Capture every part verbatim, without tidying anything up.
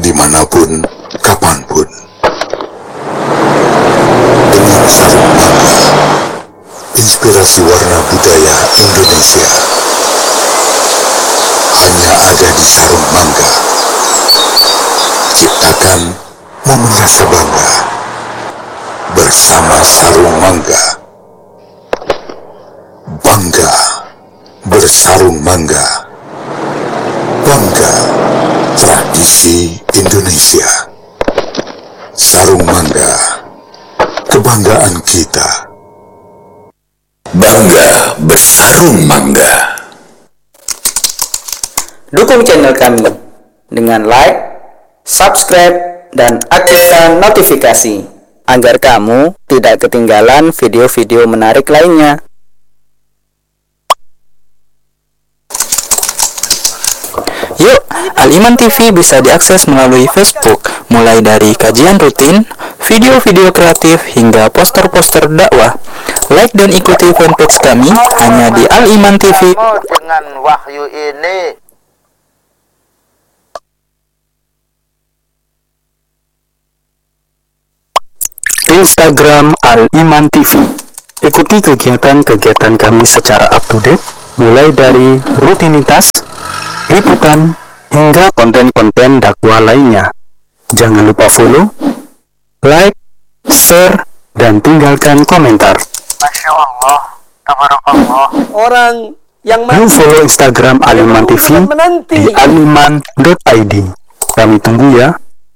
dimanapun, kapanpun. Dengan sarung mangga, inspirasi warna budaya Indonesia hanya ada di sarung mangga. Ciptakan momen rasa bangga bersama sarung mangga. Bangga bersarung mangga. Bangga tradisi Indonesia. Sarung mangga, kebanggaan kita. Bangga bersarung mangga. Dukung channel kami dengan like, subscribe, dan aktifkan notifikasi agar kamu tidak ketinggalan video-video menarik lainnya. Yuk, Al-Iman T V bisa diakses melalui Facebook, mulai dari kajian rutin, video-video kreatif, hingga poster-poster dakwah. Like dan ikuti fanpage kami hanya di Al-Iman T V. Dengan wahyu ini, Instagram Al-Iman T V. Ikuti kegiatan-kegiatan kami secara up-to-date, mulai dari rutinitas, liputan, hingga konten-konten dakwah lainnya. Jangan lupa follow, like, share, dan tinggalkan komentar. Masya Allah, tabarakallah. Orang yang Yuk follow Instagram Al-Iman T V di aliman dot i d. Kami tunggu ya.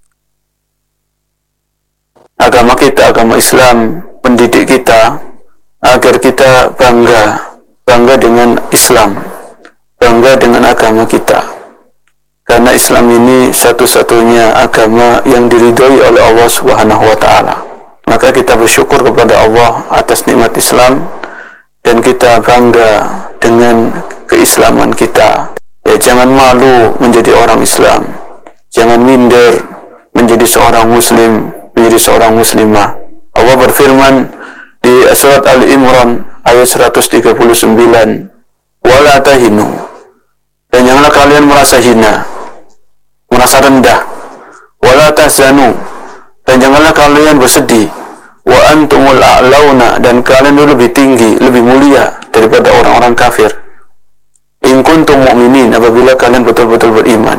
Agama kita, agama Islam, mendidik kita agar kita bangga, bangga dengan Islam, bangga dengan agama kita. Karena Islam ini satu-satunya agama yang diridhoi oleh Allah Subhanahu wa Ta'ala. Maka kita bersyukur kepada Allah atas nikmat Islam dan kita bangga dengan keislaman kita. Ya, jangan malu menjadi orang Islam. Jangan minder menjadi seorang muslim, menjadi seorang muslimah. Allah berfirman di surat Al-Imran ayat seratus tiga puluh sembilan, "Wala tahinu." Dan janganlah kalian merasa hina, merasa rendah. "Wala tahzanu." Dan janganlah kalian bersedih. "Wa antumul a'launa." Dan kalian itu lebih tinggi, lebih mulia daripada orang-orang kafir. "In kuntum mu'minin." Apabila kalian betul-betul beriman.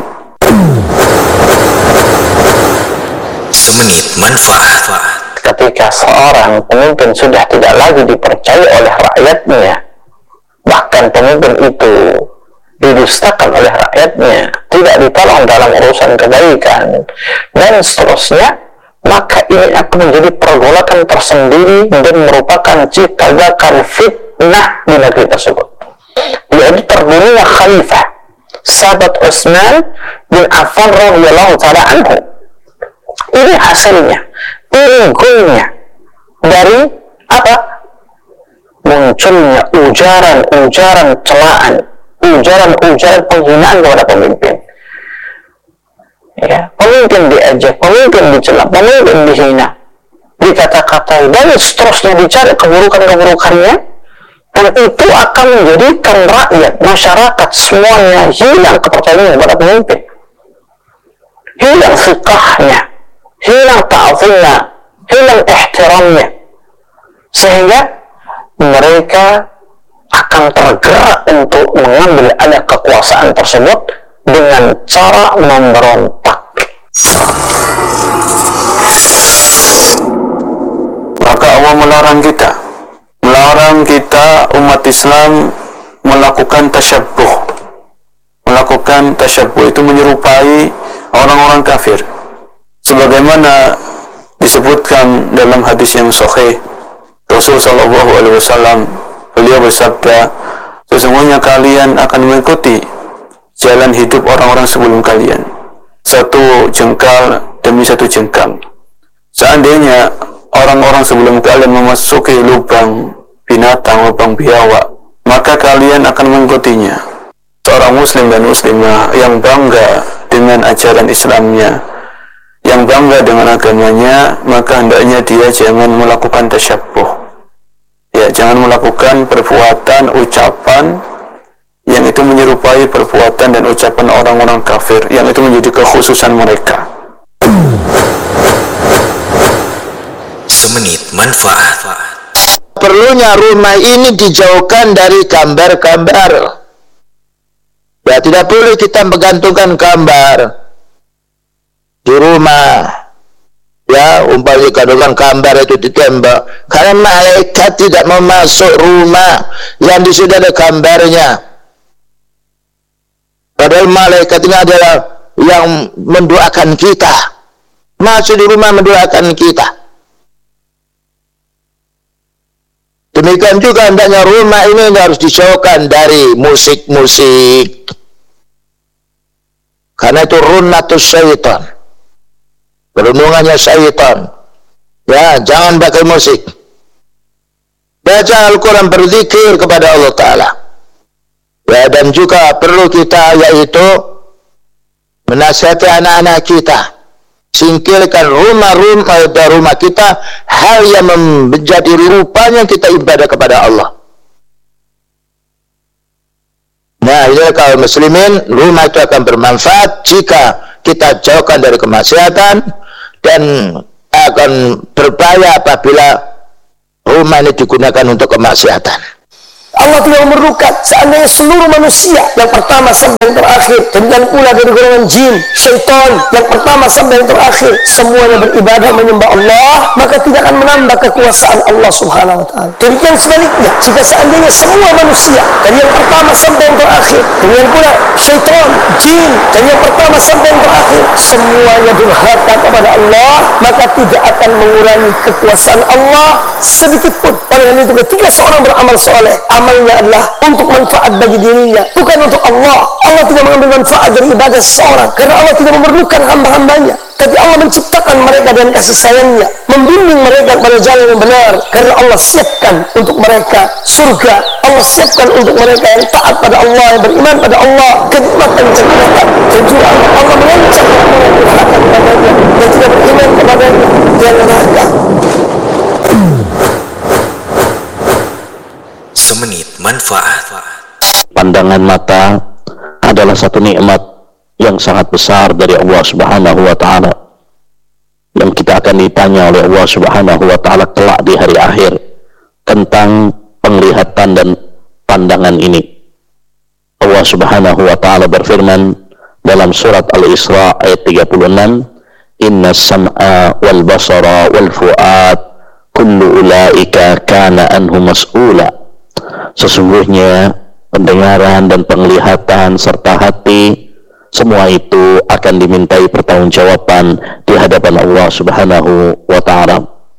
Semenit manfaat. Ketika seorang pemimpin sudah tidak lagi dipercaya oleh rakyatnya, bahkan pemimpin itu didustakan oleh rakyatnya, tidak ditolong dalam urusan kebaikan, dan seterusnya, maka ini akan menjadi pergolakan tersendiri dan merupakan ciptakan fitnah di negeri tersebut. Jadi terbunuhnya khalifah sahabat Utsman bin Affan radhiyallahu taala anhu. Ini hasilnya, ini goalnya dari apa? Munculnya ujaran-ujaran celaan, ujaran-ujaran penghinaan kepada pemimpin. Ya, pemimpin diejek, pemimpin dicela, pemimpin dihina, dikata-katai, dan seterusnya, dicari keburukan-keburukannya, dan itu akan menjadikan rakyat, masyarakat semuanya hilang kepercayaan kepada pemimpin, hilang fiqahnya, hilang ta'zimnya, hilang ihtiramnya, sehingga mereka akan tergerak untuk mengambil alih kekuasaan tersebut dengan cara memberontak. Maka Allah melarang kita, melarang kita umat Islam melakukan tasyabbuh. Melakukan tasyabbuh itu menyerupai orang-orang kafir. Sebagaimana disebutkan dalam hadis yang sahih, Rasul sallallahu alaihi wasallam beliau bersabda, sesungguhnya kalian akan mengikuti jalan hidup orang-orang sebelum kalian, satu jengkal demi satu jengkal. Seandainya orang-orang sebelum kalian memasuki lubang binatang, lubang biawak, maka kalian akan mengikutinya. Seorang muslim dan muslimah yang bangga dengan ajaran Islamnya, yang bangga dengan agamanya, maka hendaknya dia jangan melakukan tasyabbuh. Ya, jangan melakukan perbuatan, ucapan yang itu menyerupai perbuatan dan ucapan orang-orang kafir, yang itu menjadi kekhususan mereka. Semenit manfaat. Perlunya rumah ini dijauhkan dari gambar-gambar. Ya, tidak boleh kita menggantungkan gambar di rumah. Ya, umpamanya digantungkan gambar itu di tembok. Karena malaikat tidak mau masuk rumah yang di situ ada gambarnya. Padahal malaikat ini adalah yang mendoakan kita. Masuk di rumah mendoakan kita. Demikian juga hendaknya rumah ini harus dijauhkan dari musik-musik. Karena itu runnatus syaitan. Perundungannya syaitan. Ya, jangan pakai musik. Baca Al-Quran, berzikir kepada Allah Ta'ala. Ya, dan juga perlu kita yaitu menasihati anak-anak kita. Singkirkan rumah-rumah dari rumah kita hal yang menjadi rupanya kita ibadah kepada Allah. Nah, ini kalau muslimin, rumah itu akan bermanfaat jika kita jauhkan dari kemaksiatan, dan akan berbahaya apabila rumah ini digunakan untuk kemaksiatan. Allah tidak memerlukan seandainya seluruh manusia yang pertama sampai yang terakhir, demikian pula dari golongan jin, syaitan yang pertama sampai yang terakhir, semuanya beribadah menyembah Allah, maka tidak akan menambah kekuasaan Allah Subhanahu wa Ta'ala. Demikian sebaliknya, jika seandainya semua manusia dari yang pertama sampai yang terakhir, demikian pula syaitan, jin dari yang pertama sampai yang terakhir, semuanya durhaka kepada Allah, maka tidak akan mengurangi kekuasaan Allah sedikit pun. Padahal itu ketika seorang beramal soleh, amalnya adalah untuk manfaat bagi dirinya, bukan untuk Allah. Allah tidak mengambil manfaat dari ibadah seseorang, karena Allah tidak memerlukan hamba-hambanya. Tapi Allah menciptakan mereka dengan kasih sayangnya, membimbing mereka kepada jalan yang benar, karena Allah siapkan untuk mereka surga. Allah siapkan untuk mereka yang taat pada Allah, yang beriman pada Allah, kenikmatan jannah. Dan juga Allah mengancam orang yang durhaka kepadanya dan tidak beriman kepadanya dan neraka. Semenit manfaat. Pandangan mata adalah satu nikmat yang sangat besar dari Allah Subhanahu wa Ta'ala, yang kita akan ditanya oleh Allah Subhanahu wa Ta'ala kelak di hari akhir tentang penglihatan dan pandangan ini. Allah Subhanahu wa Ta'ala berfirman dalam surat Al-Isra ayat tiga puluh enam, inna sam'a wal basara wal fu'ad kullu ulaika kana anhu mas'ula. Sesungguhnya pendengaran dan penglihatan serta hati, semua itu akan dimintai pertanggungjawaban di hadapan Allah Subhanahu wa Ta'ala.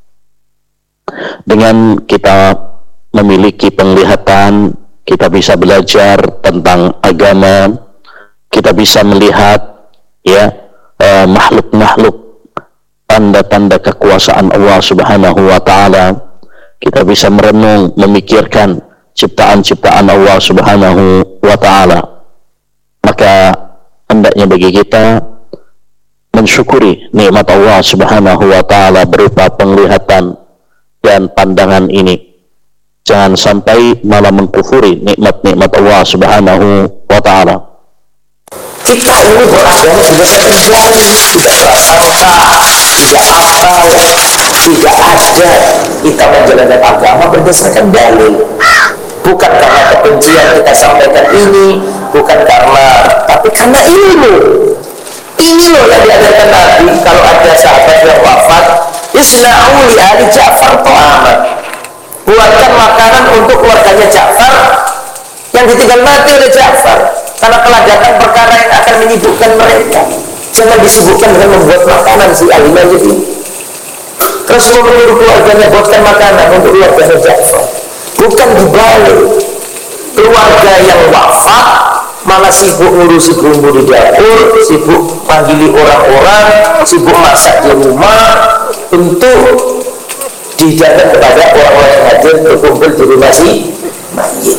Dengan kita memiliki penglihatan, kita bisa belajar tentang agama, kita bisa melihat ya eh, makhluk-makhluk, tanda-tanda kekuasaan Allah Subhanahu wa Ta'ala. Kita bisa merenung, memikirkan ciptaan-ciptaan Allah Subhanahu wa Ta'ala. Maka hendaknya bagi kita mensyukuri nikmat Allah Subhanahu wa Ta'ala berupa penglihatan dan pandangan ini. Jangan sampai malah mengkufuri nikmat-nikmat Allah Subhanahu wa Ta'ala. Kita ini beragama tidak terkecuali, tidak prasangka, tidak apa, tidak ada. Kita menjalankan agama berdasarkan dalil, bukan karena kebencian kita sampaikan ini, bukan karena, tapi karena ilmu. Ini loh yang diajarkan Nabi. Kalau ada sahabat yang wafat, isna'u li ahli Ja'far ta'aman, buatkan makanan untuk keluarganya Ja'far yang ditinggal mati oleh Ja'far, karena keladakan perkara yang akan menyibukkan mereka. Jangan disibukkan dengan membuat makanan si ahli majid ini. Terus menyuruh keluarganya buatkan makanan untuk keluarganya Ja'far. Bukan dibalik, keluarga yang wafat malah sibuk ngurusi bumbu di dapur, sibuk panggili orang-orang, sibuk masak di rumah untuk dijaga kepada orang-orang yang hadir berkumpul di rumah si mayit.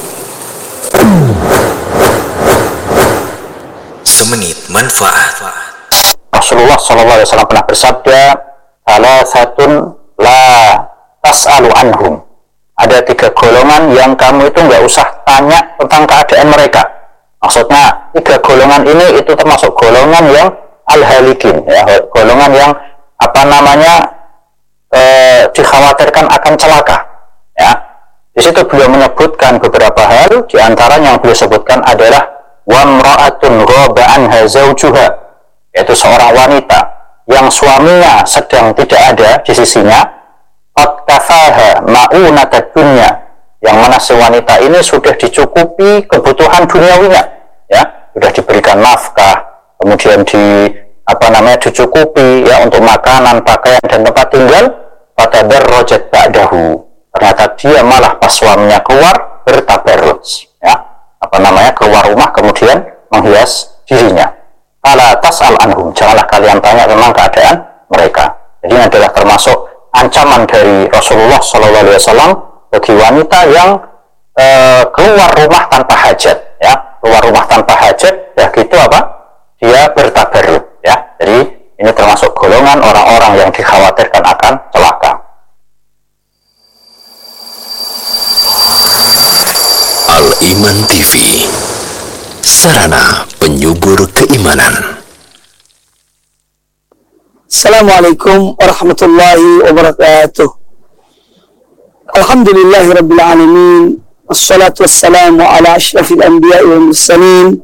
Semenit manfaat. Rasulullah shallallahu alaihi wasallam pernah bersabda, "Salasatun la tas'alu anhum." Ada tiga golongan yang kamu itu nggak usah tanya tentang keadaan mereka. Maksudnya tiga golongan ini itu termasuk golongan yang al-halikin, ya, golongan yang apa namanya eh, dikhawatirkan akan celaka. Ya, di situ beliau menyebutkan beberapa hal, di antaranya yang beliau sebutkan adalah wamra'atun ghaba anha zawjuha, yaitu seorang wanita yang suaminya sedang tidak ada di sisinya, qad kafaha ma'unatad dunya, yang mana si wanita ini sudah dicukupi kebutuhan duniawinya, ya, sudah diberikan nafkah, kemudian di apa namanya dicukupi ya untuk makanan, pakaian dan tempat tinggal, fatadarrajat ba'dahu, ternyata dia malah pas suaminya keluar bertabarruj, ya, apa namanya keluar rumah kemudian menghias dirinya. Fala tas'al anhum, janganlah kalian tanya tentang keadaan mereka. Jadi ini adalah termasuk ancaman dari Rasulullah shallallahu alaihi wasallam bagi wanita yang e, keluar rumah tanpa hajat, ya, keluar rumah tanpa hajat, ya gitu apa? Dia bertabarruj, ya. Jadi ini termasuk golongan orang-orang yang dikhawatirkan akan celaka. Al-Iman T V, sarana penyubur keimanan. Assalamualaikum warahmatullahi wabarakatuh. Alhamdulillahi rabbil alamin, wassalatu wassalamu ala asyrafil anbiya'i wal mursalin,